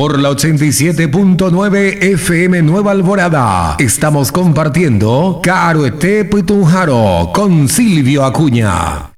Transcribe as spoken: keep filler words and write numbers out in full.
por la ochenta y siete punto nueve F M Nueva Alborada. Estamos compartiendo Caroete Putunjaro con Silvio Acuña.